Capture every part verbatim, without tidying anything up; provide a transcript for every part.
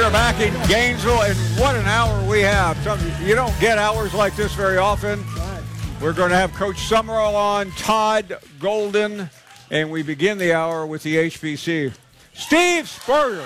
are back in Gainesville, and what an hour we have. Some, you don't get hours like this very often. We're going to have Coach Summerall on, Todd Golden, and we begin the hour with the H B C. Steve Spurrier.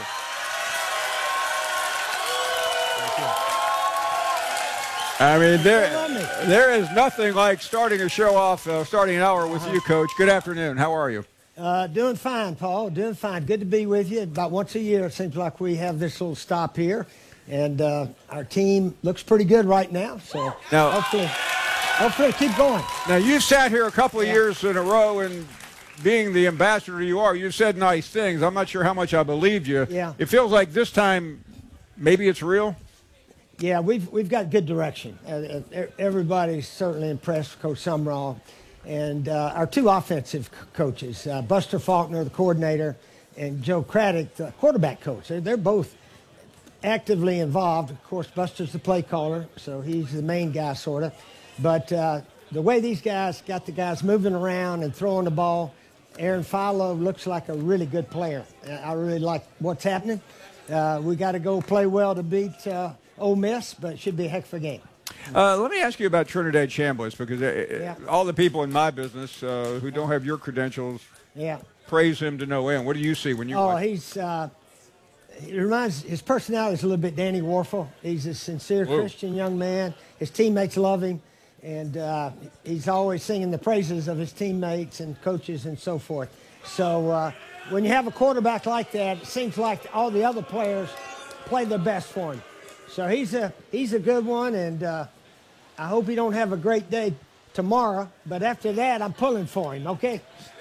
I mean, there, there is nothing like starting a show off, uh, starting an hour with you, Coach. Good afternoon. How are you? Uh, doing fine, Paul. Doing fine. Good to be with you. About once a year, it seems like we have this little stop here. And uh, our team looks pretty good right now. So now, hopefully, hopefully keep going. Now, you've sat here a couple of yeah. years in a row, and being the ambassador you are, you've said nice things. I'm not sure how much I believed you. Yeah. It feels like this time maybe it's real. Yeah, we've we've got good direction. Uh, everybody's certainly impressed with Coach Summerall. And uh, our two offensive c- coaches, uh, Buster Faulkner, the coordinator, and Joe Craddock, the quarterback coach. They're, they're both actively involved. Of course, Buster's the play caller, so he's the main guy, sort of. But uh, the way these guys got the guys moving around and throwing the ball, Aaron Philo looks like a really good player. I really like what's happening. Uh, we got to go play well to beat uh, Ole Miss, but it should be a heck of a game. Uh, let me ask you about Trinidad Chambliss, because uh, yeah. all the people in my business uh, who don't have your credentials yeah. praise him to no end. What do you see when you Oh, watch? he's uh, he reminds his personality is a little bit Danny Warfel. He's a sincere Whoa. Christian young man. His teammates love him, and uh, he's always singing the praises of his teammates and coaches and so forth. So uh, when you have a quarterback like that, it seems like all the other players play their best for him. So he's a he's a good one, and uh, I hope he don't have a great day tomorrow. But after that, I'm pulling for him. Okay,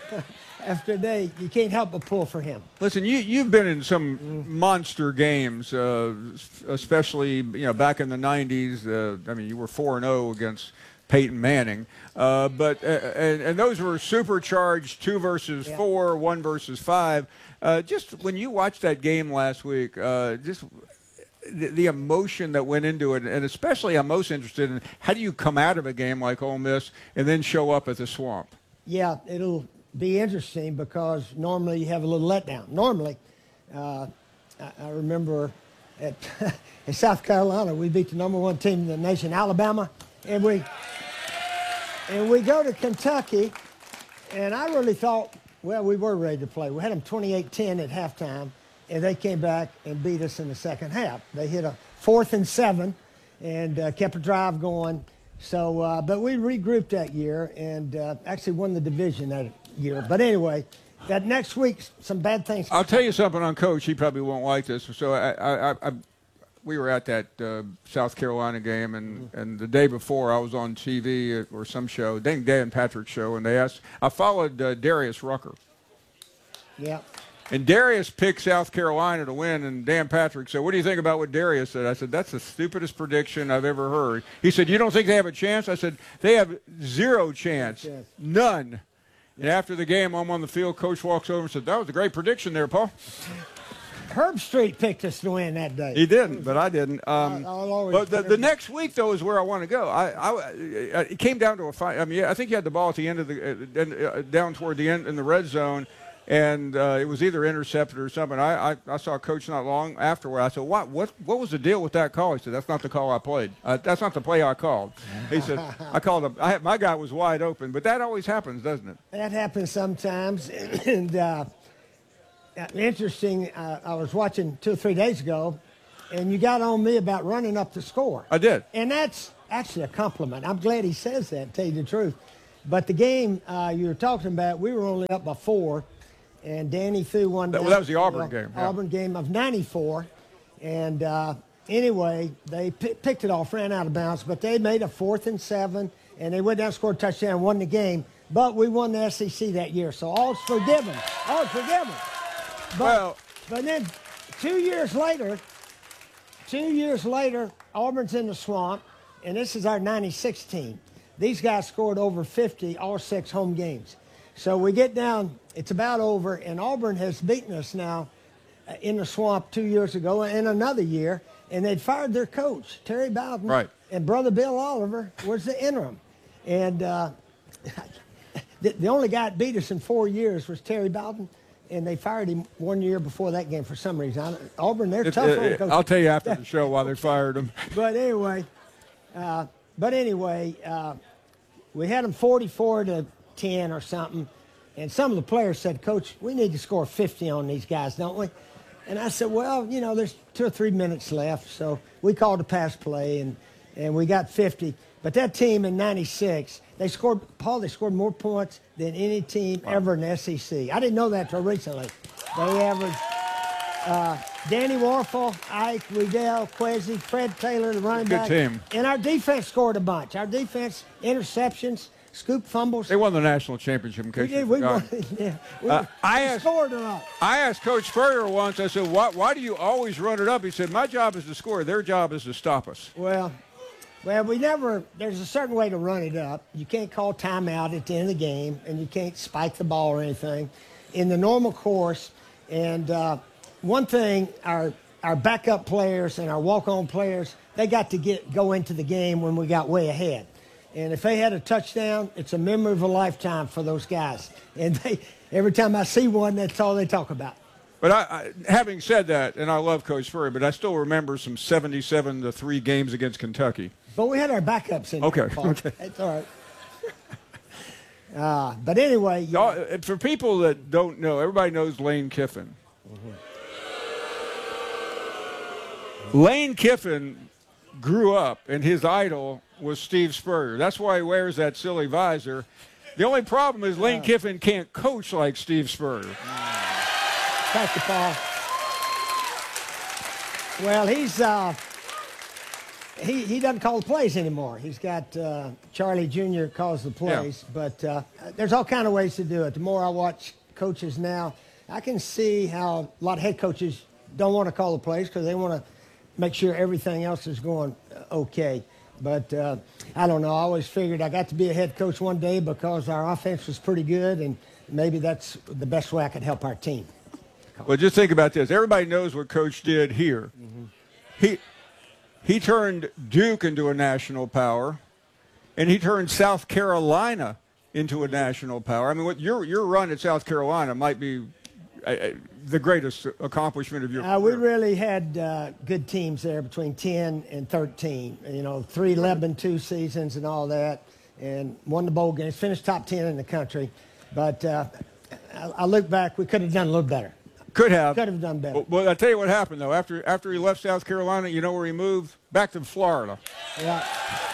after that, you can't help but pull for him. Listen, you you've been in some mm. monster games, uh, especially you know back in the nineties. Uh, I mean, you were four and zero against Peyton Manning, uh, but uh, and, and those were supercharged, two versus yeah. four, one versus five. Uh, just when you watched that game last week, uh, just. The, the emotion that went into it, and especially I'm most interested in how do you come out of a game like Ole Miss and then show up at the Swamp? Yeah, it'll be interesting because normally you have a little letdown. Normally, uh, I, I remember at in South Carolina we beat the number one team in the nation, Alabama, and we and we go to Kentucky, and I really thought, well, we were ready to play. We had them twenty-eight ten at halftime. And they came back and beat us in the second half. They hit a fourth and seven and uh, kept a drive going. So, uh, but we regrouped that year and uh, actually won the division that year. But anyway, that next week, some bad things. I'll tell you something on Coach. He probably won't like this. So I, I, I, I we were at that uh, South Carolina game, and, mm-hmm. and the day before I was on T V or some show, Dan, Dan Patrick show, and they asked. I followed uh, Darius Rucker. Yeah. And Darius picked South Carolina to win, and Dan Patrick said, what do you think about what Darius said? I said, that's the stupidest prediction I've ever heard. He said, you don't think they have a chance? I said, they have zero chance, yes. none. And after the game, I'm on the field, Coach walks over and said, that was a great prediction there, Paul. Herb Street picked us to win that day. He didn't, but I didn't. Um, I'll always but the, the next week, though, is where I want to go. I, I, it came down to a fight. I mean, yeah, I think you had the ball at the end of the uh, – down toward the end in the red zone. And uh, it was either intercepted or something. I, I, I saw a coach not long afterward. I said, what, what what was the deal with that call? He said, that's not the call I played. Uh, that's not the play I called. He said, I called him. I, my guy was wide open. But that always happens, doesn't it? That happens sometimes. And uh, interesting, uh, I was watching two or three days ago, and you got on me about running up the score. I did. And that's actually a compliment. I'm glad he says that, to tell you the truth. But the game uh, you were talking about, we were only up by four. And Danny threw one down. That, that was the Auburn game. Yeah. Auburn game of ninety-four. And uh, anyway, they p- picked it off, ran out of bounds. But they made a fourth and seven, and they went down, scored a touchdown, won the game. But we won the S E C that year, so all's forgiven. All's forgiven. But, well, but then two years later, two years later, Auburn's in the Swamp, and this is our ninety-six team. These guys scored over fifty all six home games. So we get down, it's about over, and Auburn has beaten us now in the Swamp two years ago and another year, and they'd fired their coach, Terry Bowden. Right. And Brother Bill Oliver was the interim. And uh, the, the only guy that beat us in four years was Terry Bowden, and they fired him one year before that game for some reason. I, Auburn, they're It's, tough uh, on coaches. I'll tell you after the show why they fired him. But anyway, uh, but anyway, uh, we had them forty-four to ten or something, and some of the players said, "Coach, we need to score fifty on these guys, don't we?" And I said, "Well, you know, there's two or three minutes left, so we called a pass play, and and we got fifty." But that team in ninety-six, they scored, Paul, they scored more points than any team wow. ever in the S E C. I didn't know that until recently. They averaged uh, Danny Warfel, Ike, Riddell, Kwesi, Fred Taylor, the running Good back. team. And our defense scored a bunch. Our defense, interceptions, scoop fumbles. They won the national championship in case we did. you We forgot. won. Yeah. We, Uh, I we asked, scored a lot. I asked Coach Spurrier once, I said, why, why do you always run it up? He said, my job is to score. Their job is to stop us. Well, well, we never, there's a certain way to run it up. You can't call timeout at the end of the game, and you can't spike the ball or anything in the normal course. And uh, one thing, our our backup players and our walk-on players, they got to get go into the game when we got way ahead. And if they had a touchdown, it's a memory of a lifetime for those guys. And they, every time I see one, that's all they talk about. But I, I, having said that, and I love Coach Spurrier, but I still remember some seventy-seven to three games against Kentucky. But we had our backups in okay. there, Paul. Okay. That's all right. Uh, but anyway. You know, for people that don't know, everybody knows Lane Kiffin. Mm-hmm. Lane Kiffin grew up, and his idol was Steve Spurrier. That's why he wears that silly visor. The only problem is Lane uh, Kiffin can't coach like Steve Spurrier. Thank you, Paul. Well, he's uh, he he doesn't call the plays anymore. He's got uh, Charlie Junior calls the plays, yeah. but uh, there's all kind of ways to do it. The more I watch coaches now, I can see how a lot of head coaches don't want to call the plays because they want to make sure everything else is going okay. But uh, I don't know. I always figured I got to be a head coach one day because our offense was pretty good, and maybe that's the best way I could help our team. Well, just think about this. Everybody knows what Coach did here. Mm-hmm. He he turned Duke into a national power, and he turned South Carolina into a national power. I mean, what your your run at South Carolina might be uh, the greatest accomplishment of your uh, career. We really had uh, good teams there between ten and thirteen. You know, three eleven two seasons and all that, and won the bowl games, finished top ten in the country. But uh, I, I look back, we could have done a little better. Could have. Could have done better. Well, well, I'll tell you what happened, though. After after he left South Carolina, you know where he moved? Back to Florida. Yeah.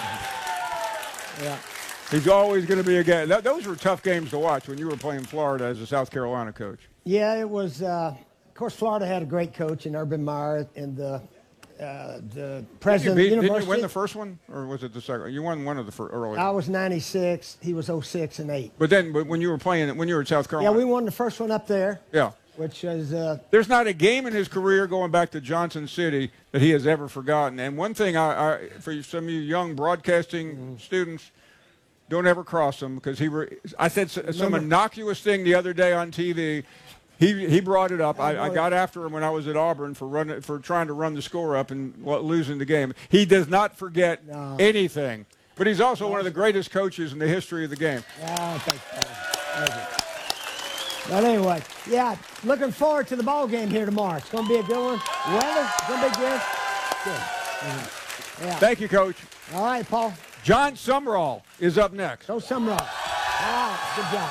Yeah. He's always going to be a guy. That, those were tough games to watch when you were playing Florida as a South Carolina coach. Yeah, it was. Uh, of course, Florida had a great coach in Urban Meyer, and the uh, the president didn't you, beat, of the university. didn't you win the first one, or was it the second? You won one of the first early. I was ninety-six. He was oh six and eight. But then, when you were playing, when you were at South Carolina. Yeah, we won the first one up there. Yeah. Which is. Uh, There's not a game in his career going back to Johnson City that he has ever forgotten. And one thing, I, I for some of you young broadcasting mm-hmm. students, don't ever cross him because he. Re, I said some Remember? innocuous thing the other day on T V. He he brought it up. I, I got after him when I was at Auburn for running for trying to run the score up and losing the game. He does not forget no. anything. But he's also no. one of the greatest coaches in the history of the game. Yeah, thank you. Thank you. But anyway, yeah, looking forward to the ball game here tomorrow. It's going to be a good one. Weather's going to be good. Good. Mm-hmm. Yeah. Thank you, Coach. All right, Paul. John Sumrall is up next. Go Sumrall. All right, good job.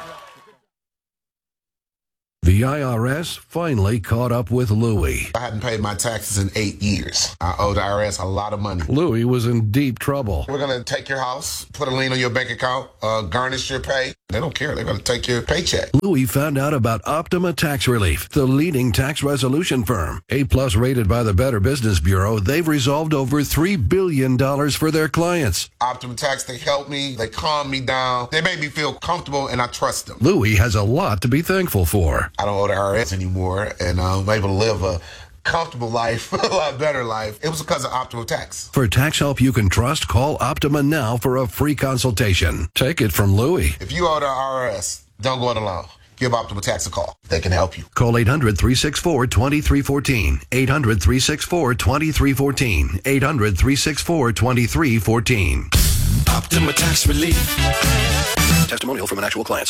The I R S finally caught up with Louie. I hadn't paid my taxes in eight years. I owed the I R S a lot of money. Louie was in deep trouble. We're going to take your house, put a lien on your bank account, uh, garnish your pay. They don't care. They're going to take your paycheck. Louie found out about Optima Tax Relief, the leading tax resolution firm. A-plus rated by the Better Business Bureau, they've resolved over three billion dollars for their clients. Optima Tax, they help me. They calm me down. They make me feel comfortable, and I trust them. Louie has a lot to be thankful for. I don't owe the I R S anymore, and I'm able to live a comfortable life, a lot better life. It was because of Optima Tax. For tax help you can trust, call Optima now for a free consultation. Take it from Louie. If you owe the I R S, don't go it alone. Give Optima Tax a call. They can help you. Call eight hundred, three six four, two three one four. eight hundred, three six four, two three one four. eight hundred, three six four, two three one four. Optima Tax Relief. Testimonial from an actual client. Some restrictions.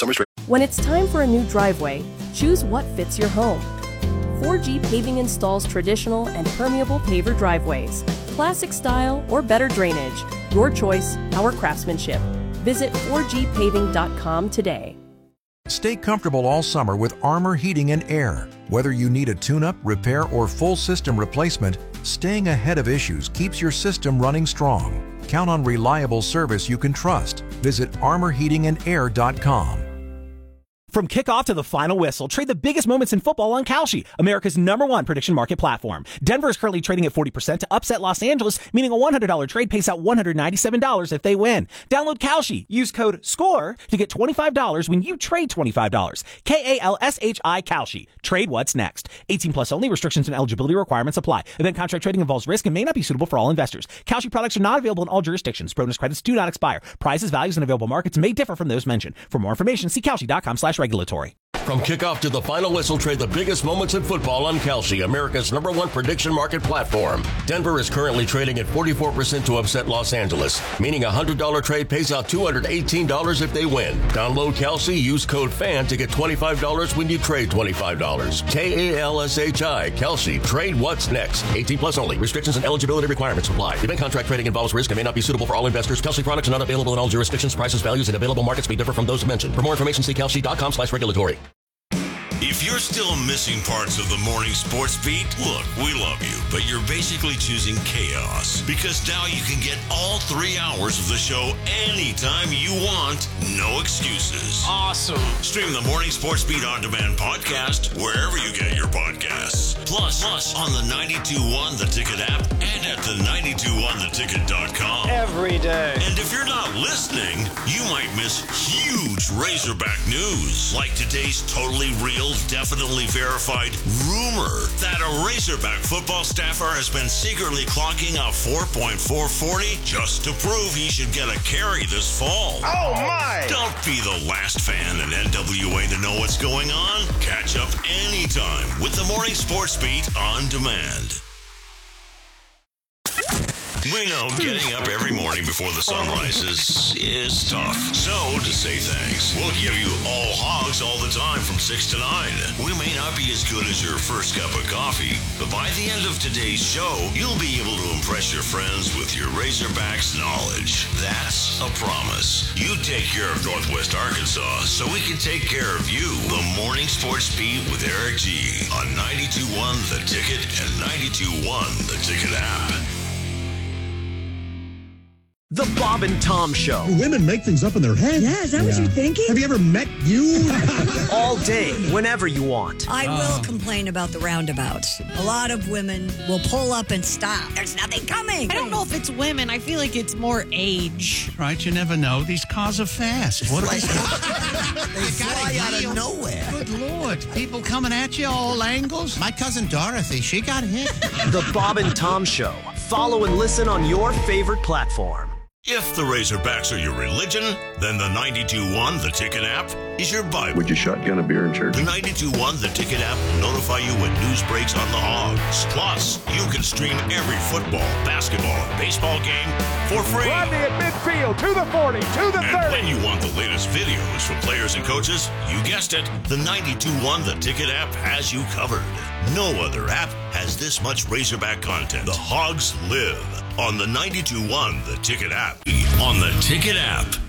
When it's time for a new driveway, choose what fits your home. four G Paving installs traditional and permeable paver driveways, classic style or better drainage. Your choice, our craftsmanship. Visit four G paving dot com today. Stay comfortable all summer with Armor Heating and Air. Whether you need a tune-up, repair, or full system replacement, staying ahead of issues keeps your system running strong. Count on reliable service you can trust. Visit armor heating and air dot com. From kickoff to the final whistle, trade the biggest moments in football on Kalshi, America's number one prediction market platform. Denver is currently trading at forty percent to upset Los Angeles, meaning a one hundred dollars trade pays out one hundred ninety-seven dollars if they win. Download Kalshi. Use code SCORE to get twenty-five dollars when you trade twenty-five dollars. K A L S H I Kalshi. Trade what's next. eighteen plus only. Restrictions and eligibility requirements apply. Event contract trading involves risk and may not be suitable for all investors. Kalshi products are not available in all jurisdictions. Bonus credits do not expire. Prices, values, and available markets may differ from those mentioned. For more information, see Kalshi dot com slash regulatory. From kickoff to the final whistle, trade the biggest moments in football on Kalshi, America's number one prediction market platform. Denver is currently trading at forty-four percent to upset Los Angeles, meaning a one hundred dollars trade pays out two hundred eighteen dollars if they win. Download Kalshi, use code FAN to get twenty-five dollars when you trade twenty-five dollars. K A L S H I, Kalshi. Trade what's next. eighteen plus only. Restrictions and eligibility requirements apply. Event contract trading involves risk and may not be suitable for all investors. Kalshi products are not available in all jurisdictions. Prices, values, and available markets may differ from those mentioned. For more information, see Kalshi dot com slash regulatory. If you're still missing parts of the morning sports beat, look, we love you, but you're basically choosing chaos. Because now you can get all three hours of the show anytime you want, no excuses. Awesome. Stream the Morning Sports Beat On Demand podcast wherever you get your podcasts. Plus, plus on the ninety-two point one The Ticket app and at the ninety-two one the ticket dot com. Every day. And if you're not listening, you might miss huge Razorback news, like today's totally real, definitely verified rumor that a Razorback football staffer has been secretly clocking a four point four forty just to prove he should get a carry this fall. Oh, my! Don't be the last fan in N W A to know what's going on. Catch up anytime with the Morning Sports Beat on demand. We know getting up every morning before the sun rises is tough. So, to say thanks, we'll give you all hogs all the time from six to nine. We may not be as good as your first cup of coffee, but by the end of today's show, you'll be able to impress your friends with your Razorbacks knowledge. That's a promise. You take care of Northwest Arkansas so we can take care of you. The Morning Sports Beat with Eric G. on ninety-two point one The Ticket and ninety-two point one The Ticket app. The Bob and Tom Show. Do women make things up in their head? Yeah, is that yeah. what you're thinking? Have you ever met you? All day, whenever you want. I uh. will complain about the roundabouts. A lot of women will pull up and stop. There's nothing coming. I don't know if it's women. I feel like it's more age. Right, you never know. These cars are fast. What like, they fly out of nowhere. Good Lord. People coming at you all angles. My cousin Dorothy, she got hit. The Bob and Tom Show. Follow and listen on your favorite platform. If the Razorbacks are your religion, then the ninety-two point one The Ticket app is your Bible. Would you shotgun a beer in church? The ninety-two point one The Ticket app will notify you when news breaks on the Hogs. Plus, you can stream every football, basketball, and baseball game for free. Rodney at midfield, to the forty, to the and thirty. And when you want the latest videos from players and coaches, you guessed it, the ninety-two point one The Ticket app has you covered. No other app has this much Razorback content. The Hogs live on the ninety-two point one The Ticket app. On the Ticket app.